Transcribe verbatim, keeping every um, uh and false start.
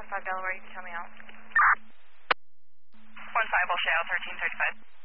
five Delaware, you can tell me out. one five will show, thirteen thirty-five.